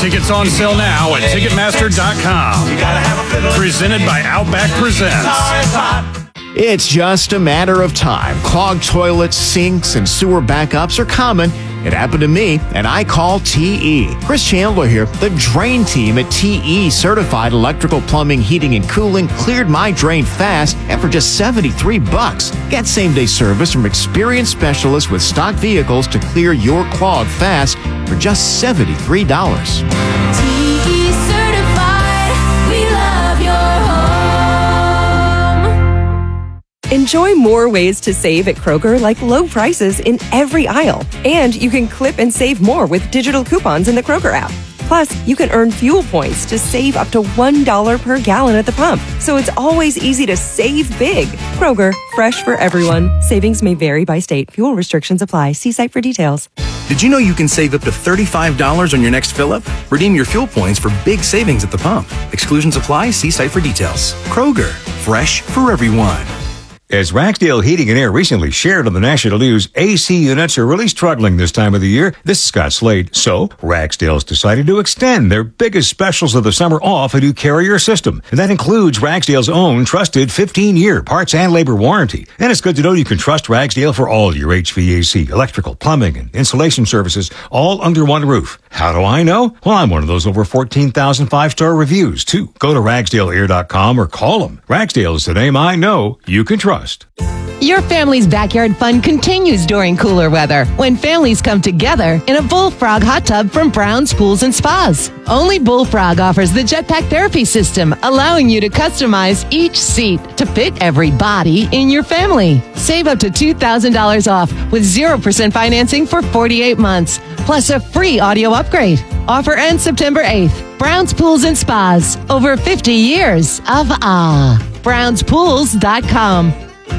Tickets on sale now at Ticketmaster.com. Presented by Outback Presents. It's just a matter of time. Clogged toilets, sinks, and sewer backups are common. It happened to me, and I call TE. Chris Chandler here. The drain team at TE Certified Electrical Plumbing, Heating, and Cooling cleared my drain fast and for just $73. Get same-day service from experienced specialists with stock vehicles to clear your clog fast for just $73. TE Certified, we love your home. Enjoy more ways to save at Kroger, like low prices in every aisle. And you can clip and save more with digital coupons in the Kroger app. Plus, you can earn fuel points to save up to $1 per gallon at the pump. So it's always easy to save big. Kroger, fresh for everyone. Savings may vary by state. Fuel restrictions apply. See site for details. Did you know you can save up to $35 on your next fill-up? Redeem your fuel points for big savings at the pump. Exclusions apply. See site for details. Kroger, fresh for everyone. As Ragsdale Heating and Air recently shared on the national news, AC units are really struggling this time of the year. This is Scott Slade. So, Ragsdale's decided to extend their biggest specials of the summer off a new Carrier system. And that includes Ragsdale's own trusted 15-year parts and labor warranty. And it's good to know you can trust Ragsdale for all your HVAC, electrical, plumbing, and insulation services, all under one roof. How do I know? Well, I'm one of those over 14,000 five-star reviews, too. Go to RagsdaleAir.com or call them. Ragsdale is the name I know you can trust. Your family's backyard fun continues during cooler weather when families come together in a Bullfrog hot tub from Brown's Pools and Spas. Only Bullfrog offers the Jetpack Therapy System, allowing you to customize each seat to fit every body in your family. Save up to $2,000 off with 0% financing for 48 months, plus a free audio upgrade. Offer ends September 8th. Brown's Pools and Spas. Over 50 years of BrownsPools.com.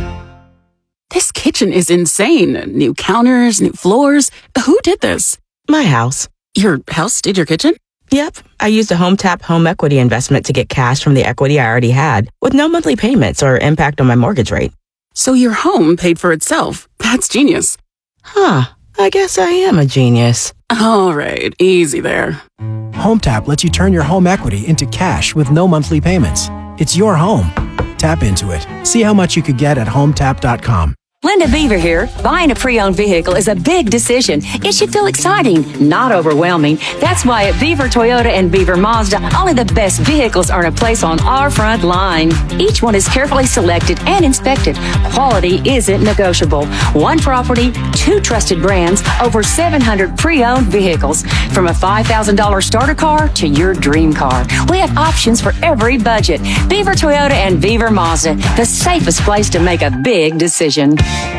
This kitchen is insane. New counters, new floors. Who did this? My house. Your house did your kitchen? Yep. I used a HomeTap home equity investment to get cash from the equity I already had with no monthly payments or impact on my mortgage rate. So your home paid for itself. That's genius. Huh. I guess I am a genius. All right. Easy there. HomeTap lets you turn your home equity into cash with no monthly payments. It's your home. Tap into it. See how much you could get at HomeTap.com. Linda Beaver here. Buying a pre-owned vehicle is a big decision. It should feel exciting, not overwhelming. That's why at Beaver Toyota and Beaver Mazda, only the best vehicles earn a place on our front line. Each one is carefully selected and inspected. Quality isn't negotiable. One property, two trusted brands, over 700 pre-owned vehicles. From a $5,000 starter car to your dream car. We have options for every budget. Beaver Toyota and Beaver Mazda, the safest place to make a big decision.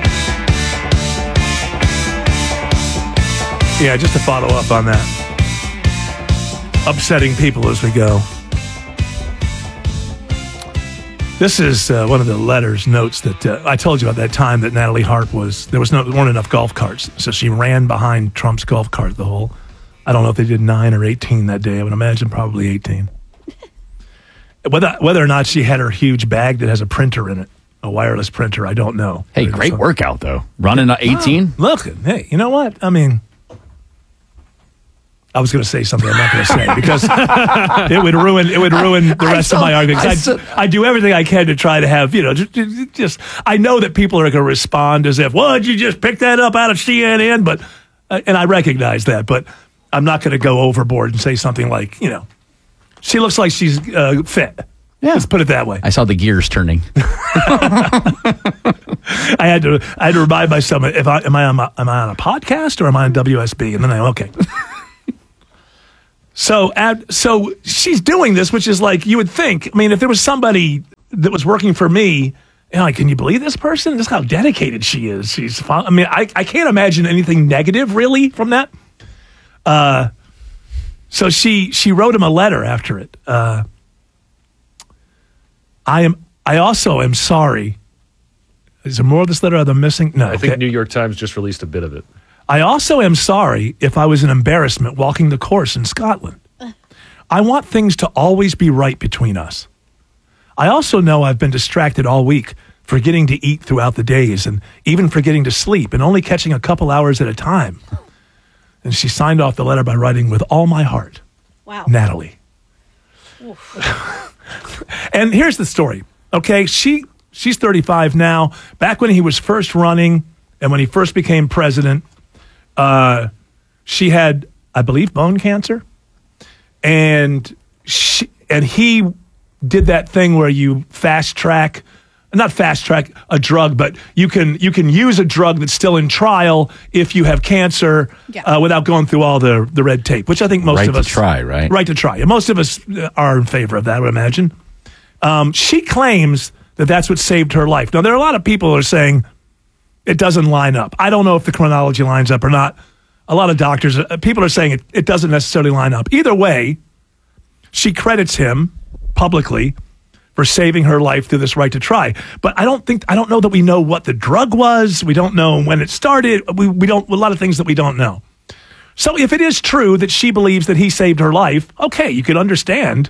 Yeah, just to follow up on that. Upsetting people as we go. This is one of the notes that I told you about that time that Natalie Hart there weren't enough golf carts. So she ran behind Trump's golf cart I don't know if they did 9 or 18 that day. I would imagine probably 18. Whether or not she had her huge bag that has a printer in it. A wireless printer, I don't know. Hey, great workout, though. Running 18? Look, hey, you know what? I mean, I was going to say something I'm not going to say because it would ruin the rest of my argument. I do everything I can to try to have, just I know that people are going to respond as if, well, did you just pick that up out of CNN? But, and I recognize that, but I'm not going to go overboard and say something like, she looks like she's fit. Yeah. Let's put it that way. I saw the gears turning. I had to remind myself, am I on a podcast or am I on WSB? And then okay. So she's doing this, which is like, you would think, I mean, if there was somebody that was working for me, can you believe this person? This is how dedicated she is. I can't imagine anything negative really from that. So she wrote him a letter after it. I also am sorry. Is there more of this letter I'm missing? No. I think New York Times just released a bit of it. I also am sorry if I was an embarrassment walking the course in Scotland. I want things to always be right between us. I also know I've been distracted all week, forgetting to eat throughout the days and even forgetting to sleep and only catching a couple hours at a time. And she signed off the letter by writing, with all my heart, Wow. Natalie. And here's the story. Okay, she's 35 now. Back when he was first running and when he first became president, she had, I believe, bone cancer. And he did that thing where you not fast track a drug, but you can use a drug that's still in trial if you have cancer without going through all the red tape, which I think most of us... Right to try, right? Right to try. And most of us are in favor of that, I would imagine. She claims that that's what saved her life. Now, there are a lot of people who are saying it doesn't line up. I don't know if the chronology lines up or not. A lot of doctors, people are saying it doesn't necessarily line up. Either way, she credits him publicly for saving her life through this right to try. But I don't know that we know what the drug was. We don't know when it started. We don't, a lot of things that we don't know. So if it is true that she believes that he saved her life, okay, you can understand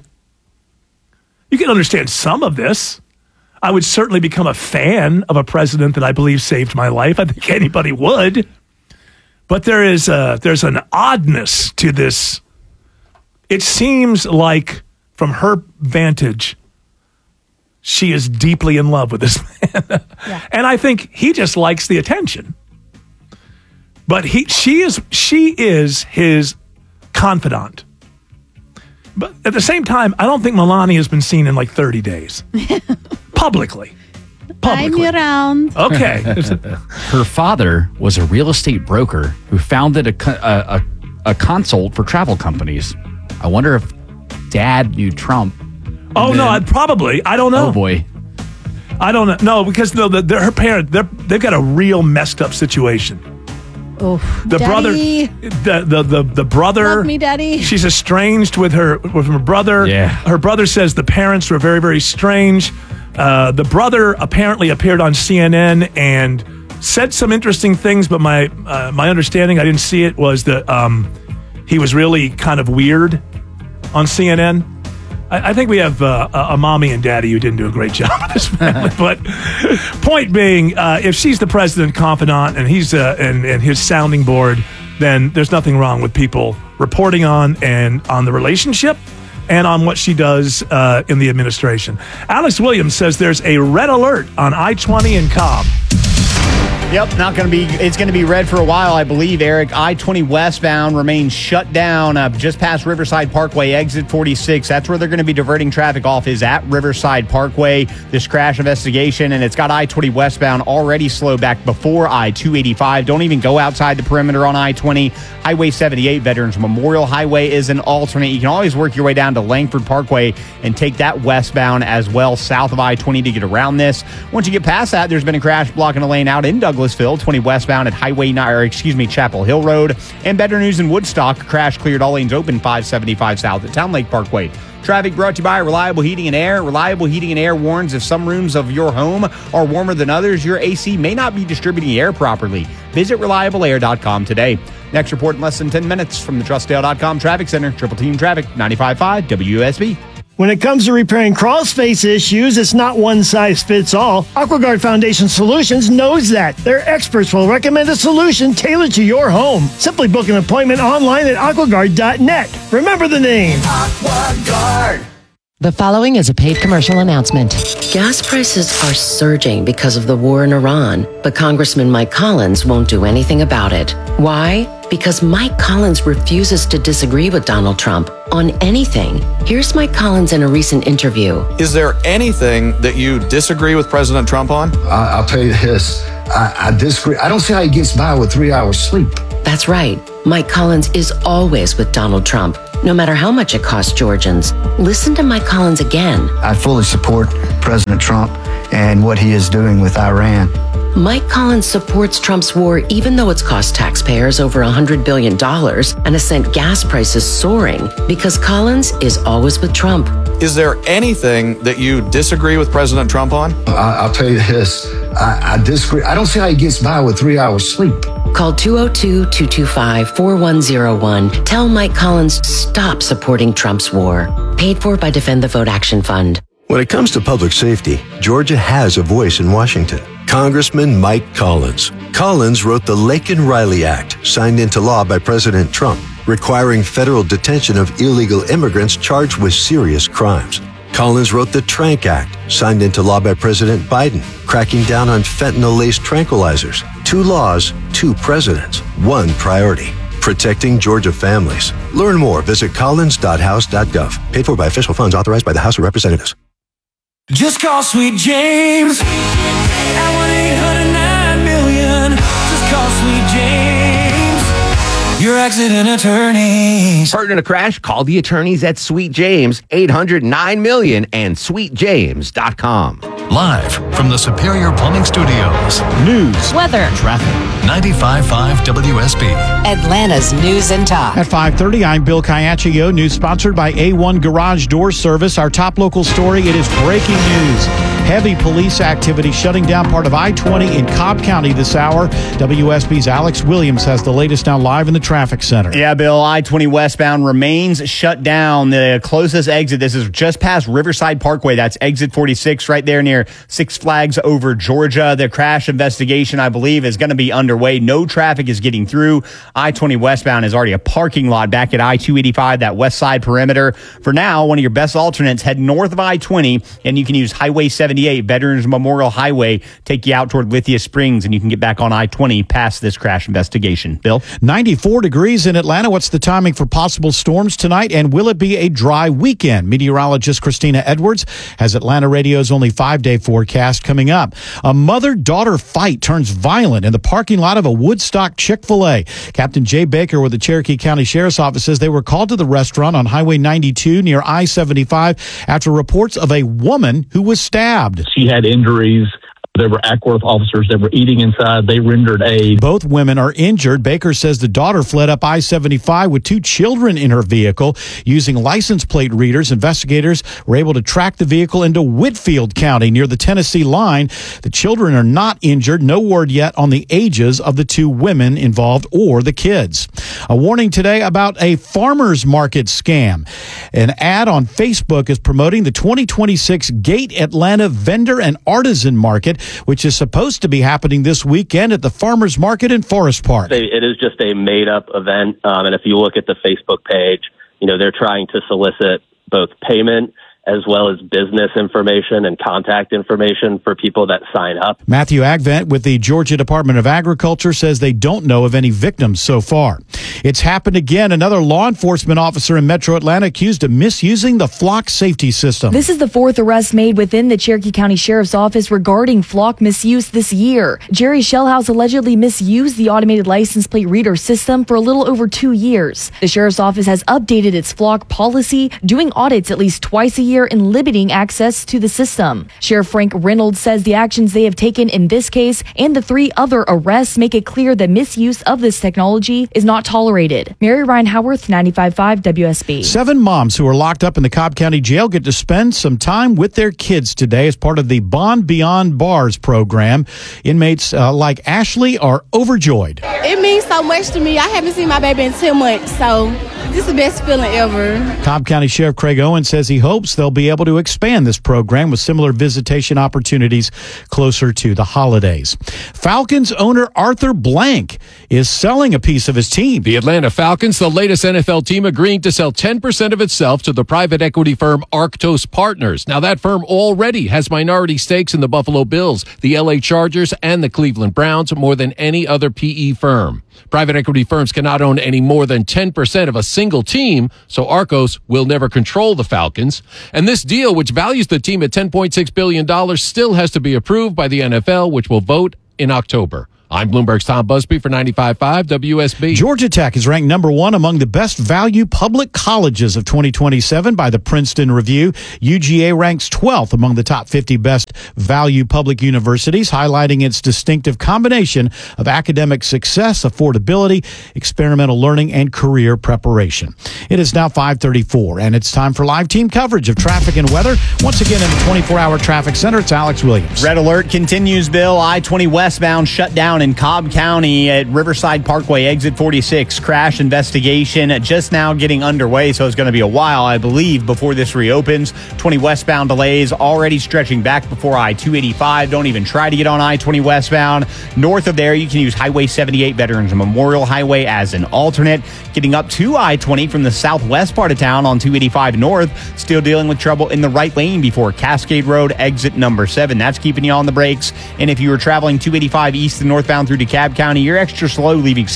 some of this. I would certainly become a fan of a president that I believe saved my life. I think anybody would. But there's an oddness to this. It seems like, from her vantage, she is deeply in love with this man. Yeah. And I think he just likes the attention. But she is his confidant. But at the same time, I don't think Melania has been seen in like 30 days. Publicly. I'm around. Okay. Her father was a real estate broker who founded a consult for travel companies. I wonder if Dad knew Trump. Oh, no, probably. I don't know. Oh, boy. I don't know. No, because her parents, they've got a real messed up situation. Oh, the Daddy. the brother. Love me, Daddy. She's estranged with her brother. Yeah. Her brother says the parents were very, very strange. The brother apparently appeared on CNN and said some interesting things, but my understanding, I didn't see it, was that he was really kind of weird on CNN. I think we have a mommy and daddy who didn't do a great job with this family. But point being, if she's the president confidant and he's and his sounding board, then there's nothing wrong with people reporting on the relationship and on what she does in the administration. Alex Williams says there's a red alert on I-20 in Cobb. Yep, it's going to be red for a while, I believe, Eric. I-20 westbound remains shut down just past Riverside Parkway, exit 46. That's where they're going to be diverting traffic off, is at Riverside Parkway. This crash investigation, and it's got I-20 westbound already slow back before I-285. Don't even go outside the perimeter on I-20. Highway 78, Veterans Memorial Highway, is an alternate. You can always work your way down to Langford Parkway and take that westbound as well, south of I-20 to get around this. Once you get past that, there's been a crash blocking a lane out in Douglasville, 20 westbound at Chapel Hill Road. And better news in Woodstock, crash cleared, all lanes open, 575 south at Town Lake Parkway. Traffic brought to you by Reliable Heating and Air. Reliable Heating and Air warns if some rooms of your home are warmer than others, your AC may not be distributing air properly. Visit ReliableAir.com today. Next report in less than 10 minutes from the TrustDale.com Traffic Center. Triple Team Traffic, 95.5 WSB. When it comes to repairing crawl space issues, it's not one size fits all. AquaGuard Foundation Solutions knows that. Their experts will recommend a solution tailored to your home. Simply book an appointment online at aquaguard.net. Remember the name. AquaGuard. The following is a paid commercial announcement. Gas prices are surging because of the war in Iran, but Congressman Mike Collins won't do anything about it. Why? Because Mike Collins refuses to disagree with Donald Trump on anything. Here's Mike Collins in a recent interview. Is there anything that you disagree with President Trump on? I'll tell you this. I disagree. I don't see how he gets by with 3 hours sleep. That's right. Mike Collins is always with Donald Trump, no matter how much it costs Georgians. Listen to Mike Collins again. I fully support President Trump and what he is doing with Iran. Mike Collins supports Trump's war even though it's cost taxpayers over $100 billion and has sent gas prices soaring, because Collins is always with Trump. Is there anything that you disagree with President Trump on? I'll tell you this. I disagree. I don't see how he gets by with 3 hours sleep. Call 202-225-4101. Tell Mike Collins to stop supporting Trump's war. Paid for by Defend the Vote Action Fund. When it comes to public safety, Georgia has a voice in Washington. Congressman Mike Collins. Collins wrote the Laken-Riley Act, signed into law by President Trump. requiring federal detention of illegal immigrants charged with serious crimes. Collins wrote the Trank Act, signed into law by President Biden, cracking down on fentanyl-laced tranquilizers. 2 laws, 2 presidents, 1 priority. Protecting Georgia families. Learn more. Visit collins.house.gov. Paid for by official funds authorized by the House of Representatives. Just call Sweet James at 1-800-9-million. Just call Sweet James, your accident attorneys. Hurt in a crash? Call the attorneys at Sweet James, 800-9-million and sweetjames.com. Live from the Superior Plumbing Studios. News, weather, traffic. 95.5 WSB. Atlanta's News and Talk. At 5:30, I'm Bill Caiaccio. News sponsored by A1 Garage Door Service. Our top local story, it is breaking news. Heavy police activity shutting down part of I-20 in Cobb County this hour. WSB's Alex Williams has the latest now live in the traffic center. Yeah, Bill, I-20 westbound remains shut down. The closest exit, this is just past Riverside Parkway. That's exit 46 right there near Six Flags Over Georgia. The crash investigation, I believe, is going to be underway. No traffic is getting through. I-20 westbound is already a parking lot back at I-285, that west side perimeter. For now, one of your best alternates, head north of I-20, and you can use Highway 78, Veterans Memorial Highway, take you out toward Lithia Springs, and you can get back on I-20 past this crash investigation. Bill? 94 degrees in Atlanta. What's the timing for possible storms tonight, and will it be a dry weekend? Meteorologist Christina Edwards has Atlanta Radio's only 5-day forecast coming up. A mother-daughter fight turns violent in the parking lot of a Woodstock Chick-fil-A. Captain Jay Baker with the Cherokee County Sheriff's Office says they were called to the restaurant on Highway 92 near I-75 after reports of a woman who was stabbed. She had injuries. There were Ackworth officers that were eating inside. They rendered aid. Both women are injured. Baker says the daughter fled up I-75 with 2 children in her vehicle. Using license plate readers, investigators were able to track the vehicle into Whitfield County near the Tennessee line. The children are not injured. No word yet on the ages of the 2 women involved or the kids. A warning today about a farmer's market scam. An ad on Facebook is promoting the 2026 Gate Atlanta Vendor and Artisan Market, which is supposed to be happening this weekend at the Farmers Market in Forest Park. It is just a made-up event, and if you look at the Facebook page, they're trying to solicit both payment as well as business information and contact information for people that sign up. Matthew Agvent with the Georgia Department of Agriculture says they don't know of any victims so far. It's happened again. Another law enforcement officer in Metro Atlanta accused of misusing the flock safety system. This is the 4th arrest made within the Cherokee County Sheriff's Office regarding flock misuse this year. Jerry Shellhouse allegedly misused the automated license plate reader system for a little over 2 years. The Sheriff's Office has updated its flock policy, doing audits at least twice a year and limiting access to the system. Sheriff Frank Reynolds says the actions they have taken in this case and the 3 other arrests make it clear that misuse of this technology is not tolerated. Mary Ryan Howarth, 95.5 WSB. 7 moms who are locked up in the Cobb County Jail get to spend some time with their kids today as part of the Bond Beyond Bars program. Inmates like Ashley are overjoyed. It means so much to me. I haven't seen my baby in 10 months, so this is the best feeling ever. Cobb County Sheriff Craig Owen says he hopes they'll be able to expand this program with similar visitation opportunities closer to the holidays. Falcons owner Arthur Blank is selling a piece of his team. The Atlanta Falcons, the latest NFL team, agreeing to sell 10% of itself to the private equity firm Arctos Partners. Now, that firm already has minority stakes in the Buffalo Bills, the LA Chargers, and the Cleveland Browns, more than any other PE firm. Private equity firms cannot own any more than 10% of a single team, so Arcos will never control the Falcons. And this deal, which values the team at $10.6 billion, still has to be approved by the NFL, which will vote in October. I'm Bloomberg's Tom Busby for 95.5 WSB. Georgia Tech is ranked number 1 among the best value public colleges of 2027 by the Princeton Review. UGA ranks 12th among the top 50 best value public universities, highlighting its distinctive combination of academic success, affordability, experimental learning, and career preparation. It is now 5:34, and it's time for live team coverage of traffic and weather. Once again in the 24-hour traffic center, it's Alex Williams. Red alert continues, Bill. I-20 westbound shut down westbound in Cobb County at Riverside Parkway, exit 46. Crash investigation just now getting underway, so it's going to be a while, I believe, before this reopens. 20 westbound delays already stretching back before I-285. Don't even try to get on I-20 westbound. North of there, you can use Highway 78 Veterans Memorial Highway as an alternate. Getting up to I-20 from the southwest part of town on 285 North, still dealing with trouble in the right lane before Cascade Road, exit number 7. That's keeping you on the brakes. And if you were traveling 285 east and northbound through DeKalb County, you're extra slow leaving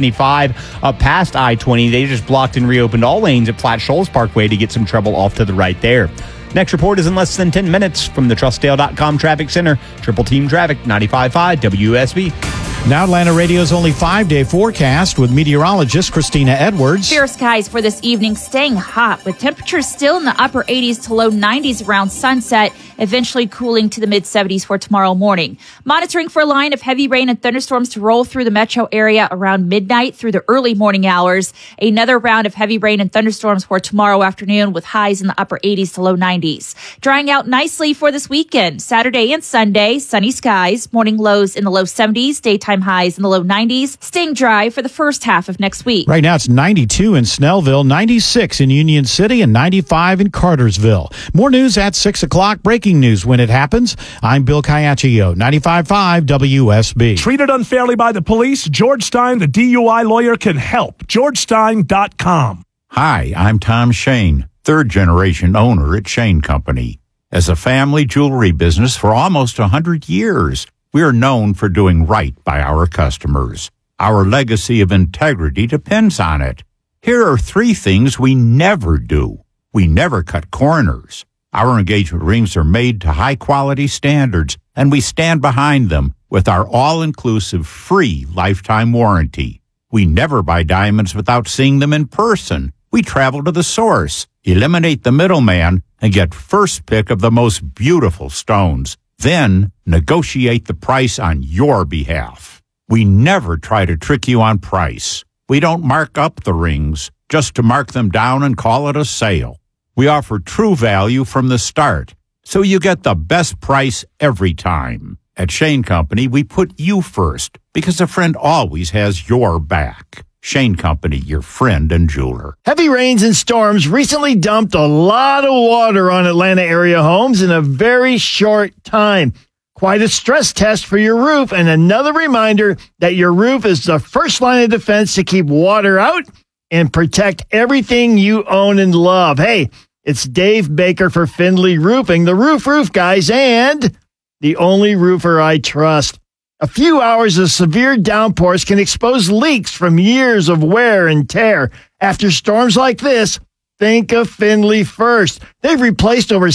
675 up past I-20. They just blocked and reopened all lanes at Flat Shoals Parkway to get some trouble off to the right there. Next report is in less than 10 minutes from the TrustDale.com Traffic Center. Triple Team Traffic, 95.5 WSB. Now Atlanta Radio's only 5-day forecast with meteorologist Christina Edwards. Fair skies for this evening, staying hot with temperatures still in the upper 80s to low 90s around sunset, eventually cooling to the mid-70s for tomorrow morning. Monitoring for a line of heavy rain and thunderstorms to roll through the metro area around midnight through the early morning hours. Another round of heavy rain and thunderstorms for tomorrow afternoon with highs in the upper 80s to low 90s. Drying out nicely for this weekend. Saturday and Sunday, sunny skies, morning lows in the low 70s, daytime highs in the low 90s, staying dry for the first half of next week. Right now it's 92 in Snellville, 96 in Union City, and 95 in Cartersville. More news at 6 o'clock. Breaking news when it happens. I'm Bill Caiaccio, 95.5 WSB. Treated unfairly by the police? George Stein, the DUI lawyer, can help. GeorgeStein.com. Hi, I'm Tom Shane, third-generation owner at Shane Company. As a family jewelry business for almost 100 years, we are known for doing right by our customers. Our legacy of integrity depends on it. Here are 3 things we never do. We never cut corners. Our engagement rings are made to high-quality standards, and we stand behind them with our all-inclusive free lifetime warranty. We never buy diamonds without seeing them in person. We travel to the source, eliminate the middleman, and get first pick of the most beautiful stones. Then negotiate the price on your behalf. We never try to trick you on price. We don't mark up the rings just to mark them down and call it a sale. We offer true value from the start, so you get the best price every time. At Shane Company, we put you first because a friend always has your back. Shane Company, your friend and jeweler. Heavy rains and storms recently dumped a lot of water on Atlanta area homes in a very short time. Quite a stress test for your roof, and another reminder that your roof is the first line of defense to keep water out and protect everything you own and love. Hey, it's Dave Baker for Findlay Roofing, the roof guys, and the only roofer I trust. A few hours of severe downpours can expose leaks from years of wear and tear. After storms like this, think of Findlay first. They've replaced over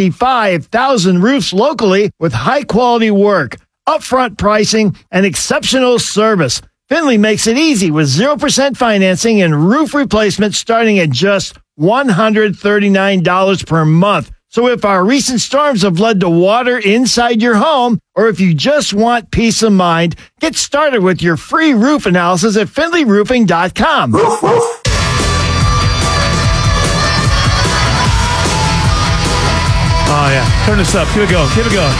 65,000 roofs locally with high-quality work, upfront pricing, and exceptional service. Findlay makes it easy with 0% financing and roof replacement starting at just $139 per month. So if our recent storms have led to water inside your home, or if you just want peace of mind, get started with your free roof analysis at FindlayRoofing.com. Oh, yeah. Turn this up. Keep it going. Keep it going.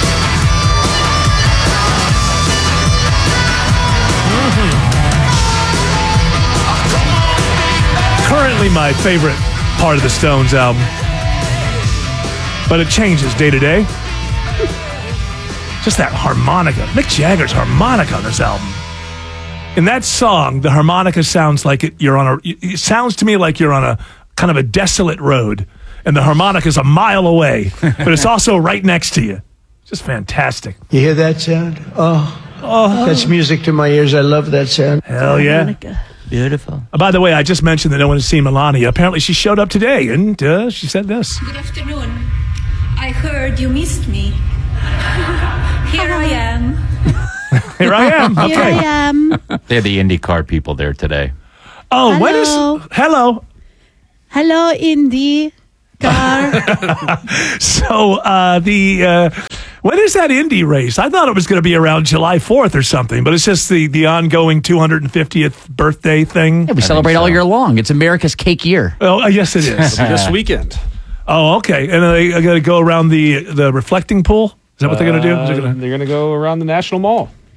Currently my favorite part of the Stones album. But it changes day to day. Just that harmonica. Mick Jagger's harmonica on this album. In that song, the harmonica sounds like it sounds to me like you're on a kind of a desolate road, and the harmonica's a mile away, but it's also right next to you. Just fantastic. You hear that sound? Oh, that's music to my ears. I love that sound. Hell yeah. Harmonica. Beautiful. By the way, I just mentioned that no one has seen Melania. Apparently she showed up today, and she said this. Good afternoon. I heard you missed me. Here I am. Here I am. Okay. Here I am. They had the IndyCar people there today. Oh, Hello. Hello. Hello, Indy car. So when is that Indy race? I thought it was going to be around July 4th or something, but it's just the ongoing 250th birthday thing. Yeah, we celebrate all year long. It's America's cake year. Oh, yes, it is. This weekend. Oh, okay. And they got to go around the reflecting pool? Is that what they're going to do? They're going to go around the National Mall.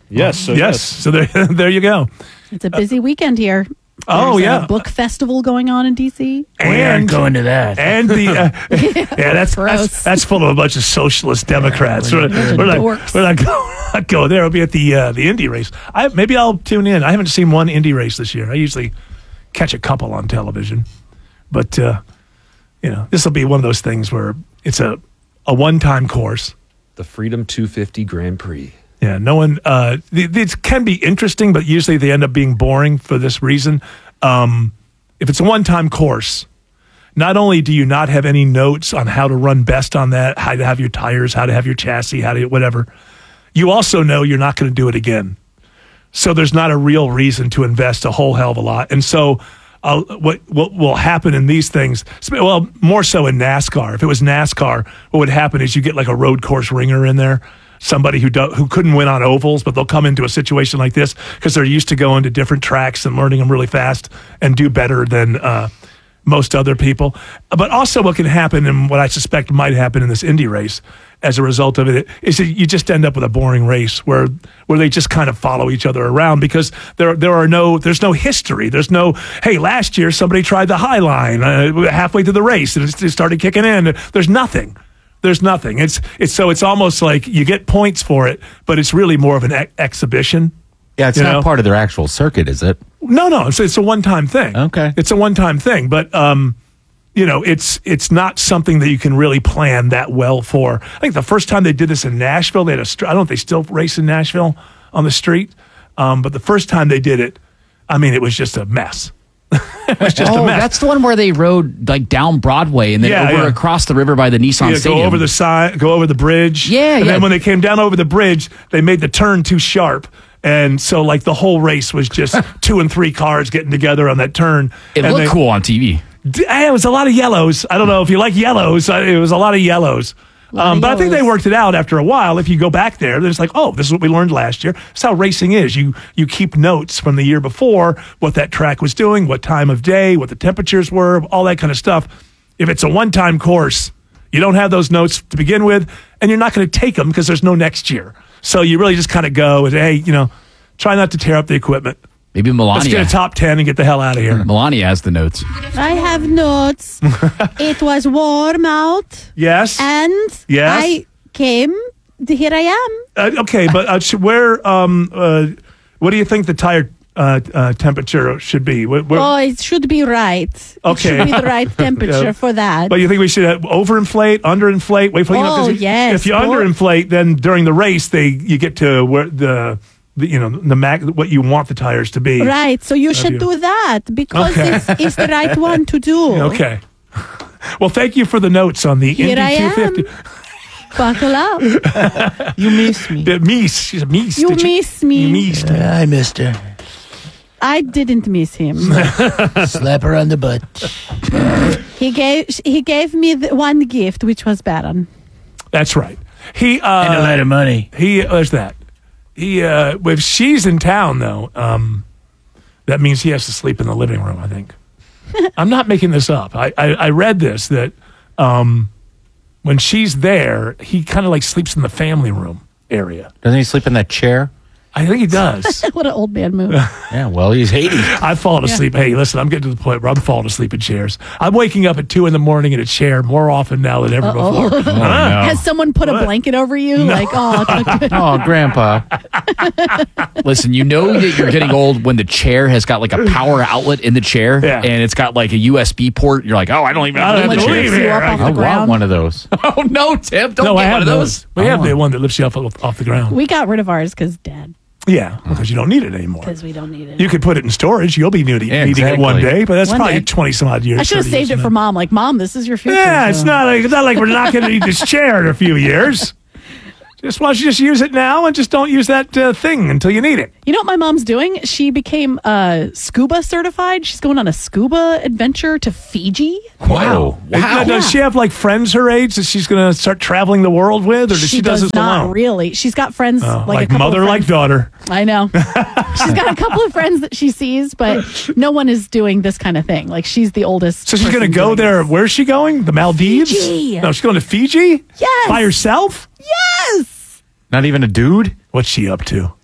Yes. So there you go. It's a busy weekend here. Oh, There's a book festival going on in D.C. And going to that. And that's full of a bunch of socialist Democrats. We're not going there. It'll be at the Indy race. Maybe I'll tune in. I haven't seen one Indy race this year. I usually catch a couple on television, but this will be one of those things where it's a one-time course. The Freedom 250 Grand Prix. Yeah, no one. It can be interesting, but usually they end up being boring for this reason. If it's a one-time course, not only do you not have any notes on how to run best on that, how to have your tires, how to have your chassis, how to whatever, you also know you're not going to do it again. So there's not a real reason to invest a whole hell of a lot. And so what will happen in these things, well, more so in NASCAR. If it was NASCAR, what would happen is you get like a road course ringer in there. Somebody who couldn't win on ovals, but they'll come into a situation like this because they're used to going to different tracks and learning them really fast and do better than most other people. But also what can happen, and what I suspect might happen in this Indy race as a result of it, is that you just end up with a boring race where they just kind of follow each other around because there's no history. There's no, hey, last year somebody tried the high line halfway through the race and it started kicking in. There's nothing. There's nothing. It's almost like you get points for it, but it's really more of an exhibition. Yeah, it's not part of their actual circuit, is it? No. It's a one-time thing. Okay, it's a one-time thing, but it's not something that you can really plan that well for. I think the first time they did this in Nashville, they had I don't know if they still race in Nashville on the street, but the first time they did it, I mean, it was just a mess. It was just a mess. That's the one where they rode like down Broadway and then across the river by the Nissan Stadium. Go over the side, go over the bridge. And then when they came down over the bridge, they made the turn too sharp. And so like the whole race was just 2 and 3 cars getting together on that turn. It looked cool on TV. It was a lot of yellows. I don't know if you like yellows. It was a lot of yellows. But I think they worked it out after a while. If you go back there, it's like, oh, this is what we learned last year. That's how racing is. You keep notes from the year before, what that track was doing, what time of day, what the temperatures were, all that kind of stuff. If it's a one-time course, you don't have those notes to begin with, and you're not going to take them because there's no next year. So you really just kind of go and, hey, try not to tear up the equipment. Maybe Melania. Let's get a top 10 and get the hell out of here. Melania has the notes. I have notes. It was warm out. Yes. And I came. Here I am. Okay, but where? What do you think the tire temperature should be? It should be right. Okay. It should be the right temperature for that. But you think we should overinflate, underinflate? Wait for yes. If you underinflate, then during the race, you get to where what you want the tires to be. Right. So you should do that because it's the right one to do. Okay. Well, thank you for the notes on the Indy 250. Buckle up. You missed me. She's a meese. You missed me. You missed me. I missed her. I didn't miss him. Slap her on the butt. He gave me one gift, which was Baron. That's right. And a lot of money. There's that. If she's in town, though, that means he has to sleep in the living room, I think. I'm not making this up. I read this, that when she's there, he kind of like sleeps in the family room area. Doesn't he sleep in that chair? I think he does. What an old man move. Yeah, well, he's 80. I've fallen asleep. Hey, listen, I'm getting to the point where I'm falling asleep in chairs. I'm waking up at 2 a.m. in a chair more often now than ever before. Oh, no. Has someone put a blanket over you? No. Like, oh, Grandpa. Listen, you know that you're getting old when the chair has got like a power outlet in the chair and it's got like a USB port. You're like, oh, I don't even have the chair. I want one of those. Oh, no, Tim. Don't get one of those. We have the one that lifts you off the ground. We got rid of ours because Dad. Yeah, because you don't need it anymore. Because we don't need it. You could put it in storage. You'll be needing it one day, but that's probably 20-some-odd years. I should have saved it for Mom. Like, Mom, this is your future. Yeah, it's not like we're not going to need this chair in a few years. Why don't you just use it now and just don't use that thing until you need it? You know what my mom's doing? She became scuba certified. She's going on a scuba adventure to Fiji. Wow. Does she have like friends her age that she's going to start traveling the world with, or does she does this not alone? Really. She's got friends like a couple mother, of friends. like daughter. I know. She's got a couple of friends that she sees, but no one is doing this kind of thing. Like, she's the oldest. So she's going to go there. Where's she going? The Maldives? Fiji. No, she's going to Fiji? Yes. By herself? Yes. Not even a dude? What's she up to?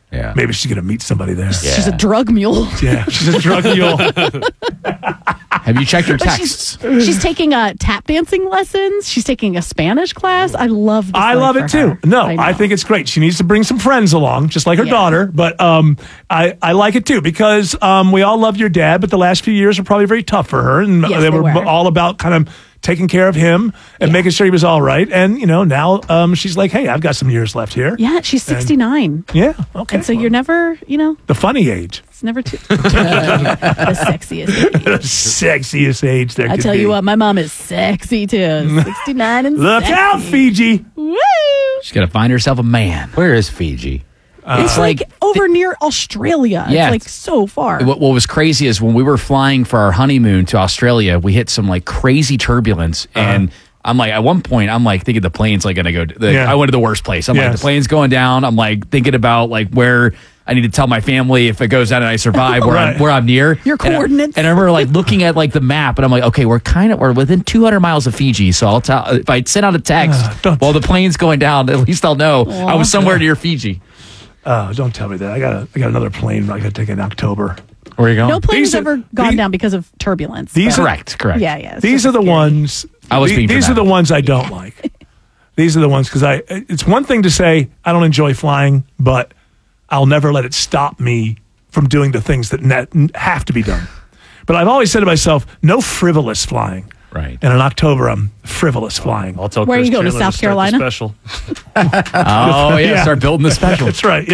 Yeah. Maybe she's going to meet somebody there. She's a drug mule. Yeah, she's a drug mule. Have you checked your But texts? She's taking tap dancing lessons. She's taking a Spanish class. I love this. I love it too. No, I think it's great. She needs to bring some friends along, just like her daughter. But I like it too because we all love your dad, but the last few years were probably very tough for her. And Yes, they were all about kind of taking care of him and making sure he was all right. And, now she's like, hey, I've got some years left here. Yeah, she's 69. Yeah, okay. And so you're never, The funny age. it's never too the sexiest age. The sexiest age there I could tell be. you what, my mom is sexy too. 69 and Look sexy. out, Fiji. Woo! She's got to find herself a man. Where is Fiji? It's like over near Australia. Yeah. It's like so far. What was crazy is when we were flying for our honeymoon to Australia, we hit some like crazy turbulence. And I'm like, at one point, I'm like thinking the plane's like going to go. I went to the worst place. I'm like, the plane's going down. I'm like thinking about like where I need to tell my family if it goes down and I survive where I'm near. Your coordinates. And I remember like looking at like the map and I'm like, okay, we're within 200 miles of Fiji. So I'll tell, if I send out a text while the plane's going down, at least I'll know I was somewhere near Fiji. Oh, don't tell me that. I got another plane I got to take in October. Where are you going? No plane's ever gone down because of turbulence. These but- correct. Yeah, yeah. These are the ones. I was being These are dramatic. the ones I don't like. These are the ones because it's one thing to say I don't enjoy flying, but I'll never let it stop me from doing the things that have to be done. But I've always said to myself, no frivolous flying. Right. And in October, I'm frivolous flying. I'll tell Where are Chris you going, to Chandler South start the Carolina? Special. Start building the special. That's right.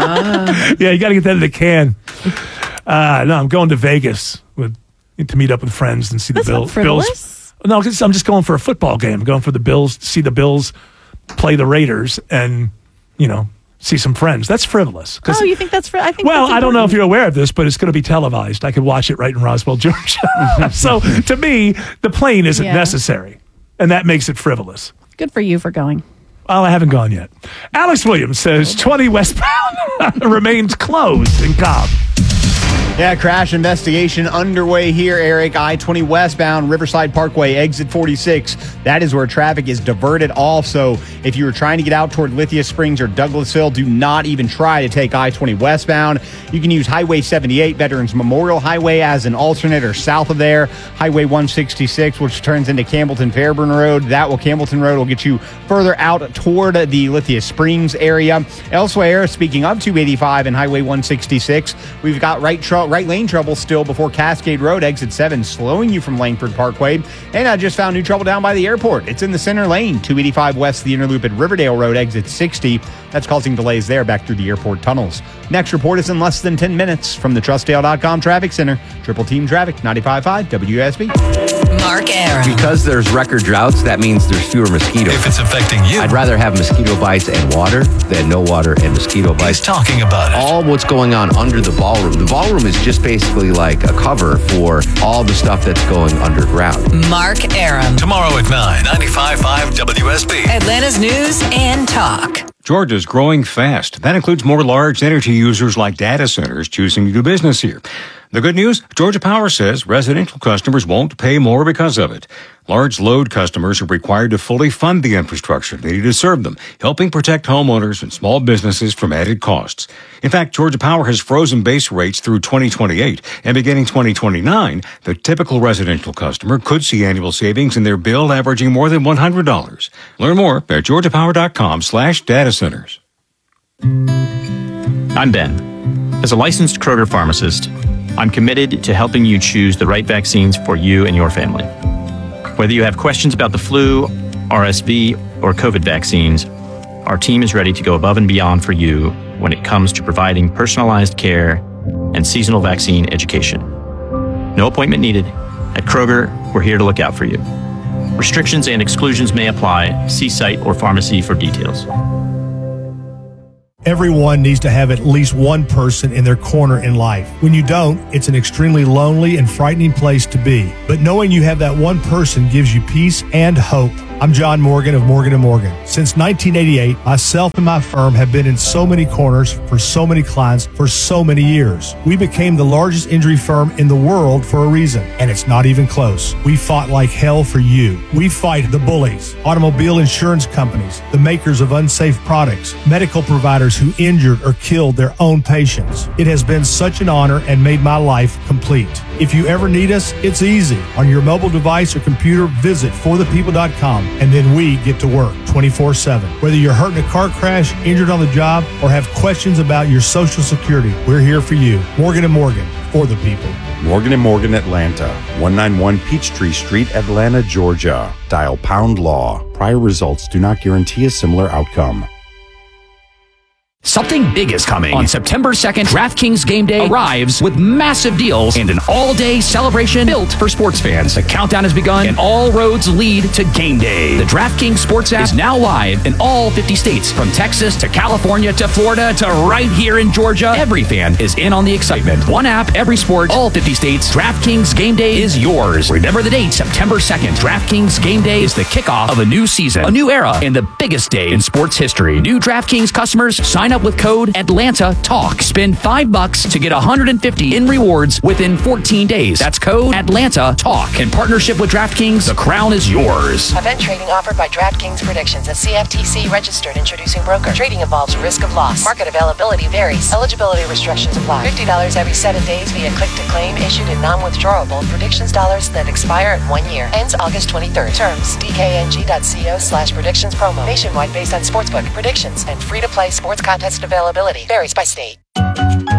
Yeah. Yeah, you got to get that in the can. No, I'm going to Vegas to meet up with friends and see That's the not Bills. frivolous. No, 'cause I'm just going for a football game. I'm going for the Bills, to see the Bills play the Raiders and, see some friends. That's frivolous. Oh, you think that's I think. Well, that's I don't know if important. you're aware of this, but it's going to be televised. I could watch it right in Roswell, Georgia. So to me, the plane isn't Yeah. necessary, and that makes it frivolous. Good for you for going. Well, I haven't gone yet. Alex Williams says 20 westbound remains closed in Cobb. Yeah, crash investigation underway here, Eric. I-20 westbound, Riverside Parkway, exit 46. That is where traffic is diverted off. So if you were trying to get out toward Lithia Springs or Douglasville, do not even try to take I-20 westbound. You can use Highway 78, Veterans Memorial Highway, as an alternate or south of there. Highway 166, which turns into Campbellton-Fairburn Road. Campbellton Road will get you further out toward the Lithia Springs area. Elsewhere, speaking of 285 and Highway 166, we've got right lane trouble still before Cascade Road, exit 7, slowing you from Langford Parkway. And I just found new trouble down by the airport. It's in the center lane, 285 west of the inner loop at Riverdale Road, exit 60. That's causing delays there back through the airport tunnels. Next report is in less than 10 minutes from the TrustDale.com Traffic Center. Triple Team Traffic, 95.5 WSB. Mark Aram. Because there's record droughts, that means there's fewer mosquitoes. If it's affecting you, I'd rather have mosquito bites and water than no water and mosquito bites. he's talking about it. All what's going on under the ballroom. The ballroom is just basically like a cover for all the stuff that's going underground. Mark Aram. Tomorrow at 9, 95.5 WSB. Atlanta's News and Talk. Georgia's growing fast. That includes more large energy users like data centers choosing to do business here. The good news, Georgia Power says residential customers won't pay more because of it. Large load customers are required to fully fund the infrastructure needed to serve them, helping protect homeowners and small businesses from added costs. In fact, Georgia Power has frozen base rates through 2028, and beginning 2029, the typical residential customer could see annual savings in their bill averaging more than $100. Learn more at georgiapower.com/data centers. I'm Ben. As a licensed Kroger pharmacist, I'm committed to helping you choose the right vaccines for you and your family. Whether you have questions about the flu, RSV, or COVID vaccines, our team is ready to go above and beyond for you when it comes to providing personalized care and seasonal vaccine education. No appointment needed. At Kroger, we're here to look out for you. Restrictions and exclusions may apply. See site or pharmacy for details. Everyone needs to have at least one person in their corner in life. When you don't, it's an extremely lonely and frightening place to be. But knowing you have that one person gives you peace and hope. I'm John Morgan of Morgan & Morgan. Since 1988, myself and my firm have been in so many corners for so many clients for so many years. We became the largest injury firm in the world for a reason, and it's not even close. We fought like hell for you. We fight the bullies, automobile insurance companies, the makers of unsafe products, medical providers who injured or killed their own patients. It has been such an honor and made my life complete. If you ever need us, it's easy. On your mobile device or computer, visit forthepeople.com, and then we get to work 24/7. Whether you're hurt in a car crash, injured on the job, or have questions about your Social Security, we're here for you. Morgan & Morgan, for the people. Morgan & Morgan Atlanta, 191 Peachtree Street, Atlanta, Georgia. Dial #law. Prior results do not guarantee a similar outcome. Something big is coming. On September 2nd, DraftKings Game Day arrives with massive deals and an all-day celebration built for sports fans. The countdown has begun and all roads lead to Game Day. The DraftKings Sports app is now live in all 50 states, from Texas to California to Florida to right here in Georgia. Every fan is in on the excitement. One app, every sport, all 50 states. DraftKings Game Day is yours. Remember the date, September 2nd. DraftKings Game Day is the kickoff of a new season, a new era, and the biggest day in sports history. New DraftKings customers, sign up with code Atlanta Talk. Spend $5 to get $150 in rewards within 14 days. That's code Atlanta Talk. In partnership with DraftKings, the crown is yours. Event trading offered by DraftKings Predictions, a CFTC registered introducing broker. Trading involves risk of loss. Market availability varies. Eligibility restrictions apply. $50 every 7 days via click to claim, issued in non-withdrawable predictions dollars that expire in 1 year. Ends August 23rd. Terms dkng.co/predictions promo. Nationwide based on sportsbook predictions and free to play sports contest availability varies by state.